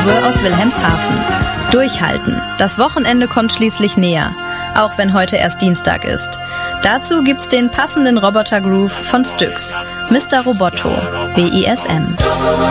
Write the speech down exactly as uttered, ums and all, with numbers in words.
Uwe aus Wilhelmshaven. Durchhalten. Das Wochenende kommt schließlich näher, auch wenn heute erst Dienstag ist. Dazu gibt's den passenden Roboter-Groove von Styx, Mister Roboto, B I S M.